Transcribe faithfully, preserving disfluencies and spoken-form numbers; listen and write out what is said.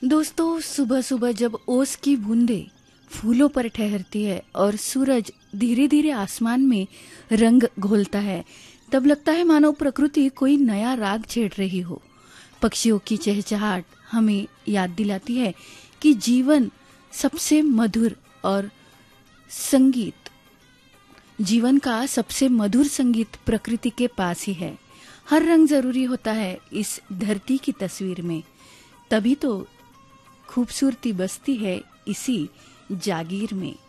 दोस्तों, सुबह सुबह जब ओस की बूंदें फूलों पर ठहरती है और सूरज धीरे धीरे आसमान में रंग घोलता है, तब लगता है मानो प्रकृति कोई नया राग छेड़ रही हो। पक्षियों की चहचहाट हमें याद दिलाती है कि जीवन सबसे मधुर और संगीत जीवन का सबसे मधुर संगीत प्रकृति के पास ही है। हर रंग जरूरी होता है इस धरती की तस्वीर में, तभी तो खूबसूरती बसती है इसी जागीर में।